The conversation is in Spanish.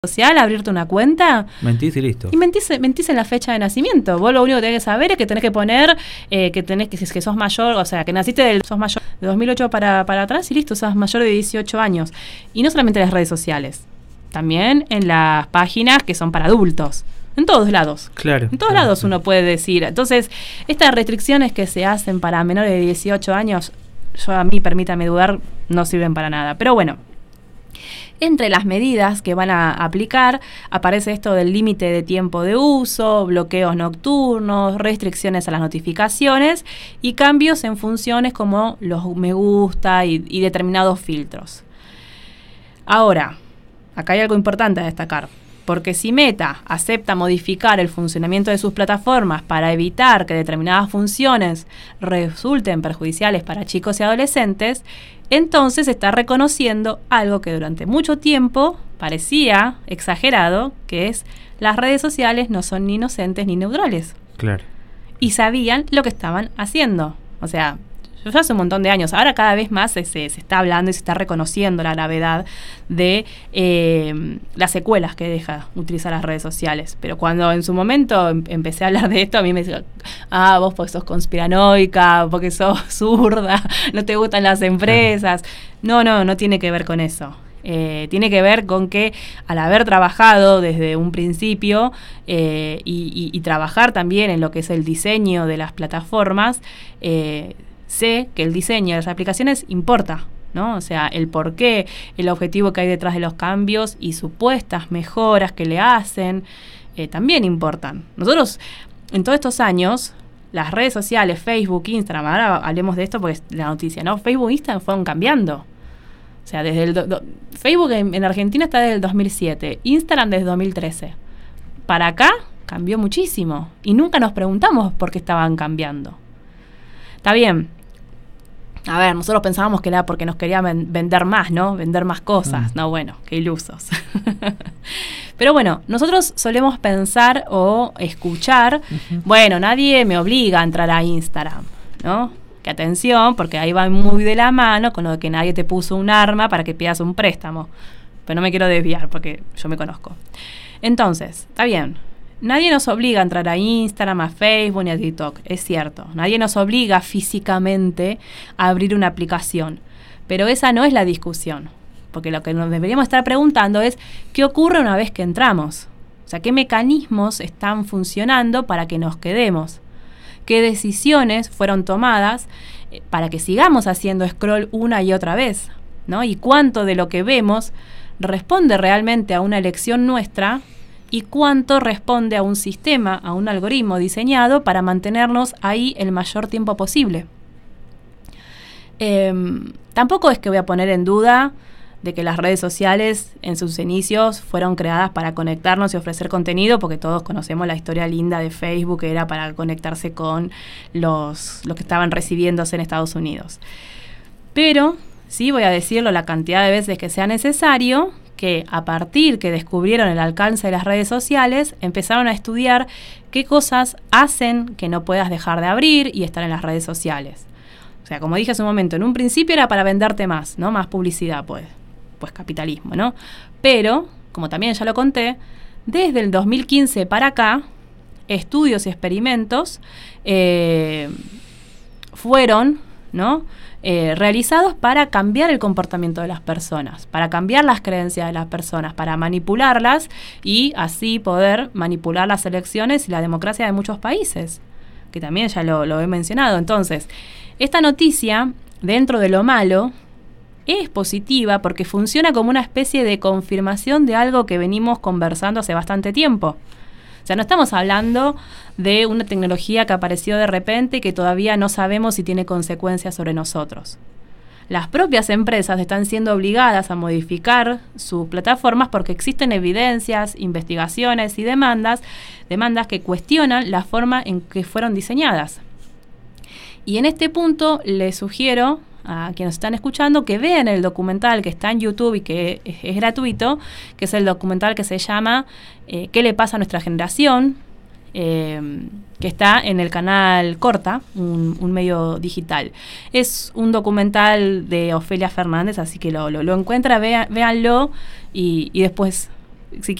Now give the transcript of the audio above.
social, abrirte una cuenta. Mentís y listo. Y mentís en la fecha de nacimiento. Vos lo único que tenés que saber es que tenés que poner que sos mayor, o sea, que sos mayor de 2008 para atrás y listo, sos mayor de 18 años. Y no solamente en las redes sociales, también en las páginas que son para adultos. En todos lados. Claro. En todos lados uno puede decir. Entonces, estas restricciones que se hacen para menores de 18 años, a mí, permítame dudar, no sirven para nada. Pero bueno, entre las medidas que van a aplicar aparece esto del límite de tiempo de uso, bloqueos nocturnos, restricciones a las notificaciones y cambios en funciones como los me gusta y determinados filtros. Ahora, acá hay algo importante a destacar. Porque si Meta acepta modificar el funcionamiento de sus plataformas para evitar que determinadas funciones resulten perjudiciales para chicos y adolescentes, entonces está reconociendo algo que durante mucho tiempo parecía exagerado, que es las redes sociales no son ni inocentes ni neutrales. Claro. Y sabían lo que estaban haciendo. O sea, yo hace un montón de años, ahora cada vez más se está hablando y se está reconociendo la gravedad de las secuelas que deja utilizar las redes sociales. Pero cuando en su momento empecé a hablar de esto, a mí me decían, vos porque sos conspiranoica, porque sos zurda, no te gustan las empresas. No tiene que ver con eso. Tiene que ver con que al haber trabajado desde un principio y trabajar también en lo que es el diseño de las plataformas, sé que el diseño de las aplicaciones importa, ¿no? O sea, el porqué, el objetivo que hay detrás de los cambios y supuestas mejoras que le hacen, también importan. Nosotros, en todos estos años, las redes sociales, Facebook, Instagram, ahora hablemos de esto porque es la noticia, ¿no? Facebook e Instagram fueron cambiando. O sea, desde Facebook en Argentina está desde el 2007, Instagram desde 2013. Para acá cambió muchísimo y nunca nos preguntamos por qué estaban cambiando. Está bien. A ver, nosotros pensábamos que era porque nos querían vender más, ¿no? Vender más cosas. No, bueno, qué ilusos. Pero bueno, nosotros solemos pensar o escuchar, bueno, nadie me obliga a entrar a Instagram, ¿no? Que atención, porque ahí va muy de la mano con lo de que nadie te puso un arma para que pidas un préstamo. Pero no me quiero desviar porque yo me conozco. Entonces, está bien. Nadie nos obliga a entrar a Instagram, a Facebook ni a TikTok, es cierto. Nadie nos obliga físicamente a abrir una aplicación. Pero esa no es la discusión. Porque lo que nos deberíamos estar preguntando es ¿qué ocurre una vez que entramos? O sea, ¿qué mecanismos están funcionando para que nos quedemos? ¿Qué decisiones fueron tomadas para que sigamos haciendo scroll una y otra vez? ¿No? ¿Y cuánto de lo que vemos responde realmente a una elección nuestra? ¿Y cuánto responde a un sistema, a un algoritmo diseñado para mantenernos ahí el mayor tiempo posible? Tampoco es que voy a poner en duda de que las redes sociales en sus inicios fueron creadas para conectarnos y ofrecer contenido, porque todos conocemos la historia linda de Facebook, que era para conectarse con los que estaban recibiéndose en Estados Unidos. Pero sí voy a decirlo la cantidad de veces que sea necesario, que a partir que descubrieron el alcance de las redes sociales, empezaron a estudiar qué cosas hacen que no puedas dejar de abrir y estar en las redes sociales. O sea, como dije hace un momento, en un principio era para venderte más, ¿no? Más publicidad, pues capitalismo, ¿no? Pero, como también ya lo conté, desde el 2015 para acá, estudios y experimentos fueron, ¿no? Realizados para cambiar el comportamiento de las personas, para cambiar las creencias de las personas, para manipularlas y así poder manipular las elecciones y la democracia de muchos países, que también ya lo he mencionado. Entonces, esta noticia, dentro de lo malo, es positiva porque funciona como una especie de confirmación de algo que venimos conversando hace bastante tiempo. O sea, no estamos hablando de una tecnología que apareció de repente y que todavía no sabemos si tiene consecuencias sobre nosotros. Las propias empresas están siendo obligadas a modificar sus plataformas porque existen evidencias, investigaciones y demandas que cuestionan la forma en que fueron diseñadas. Y en este punto les sugiero a quienes están escuchando que vean el documental que está en YouTube y que es gratuito, que es el documental que se llama ¿Qué le pasa a nuestra generación? Que está en el canal Corta, un medio digital. Es un documental de Ofelia Fernández, así que lo encuentra, véanlo y después si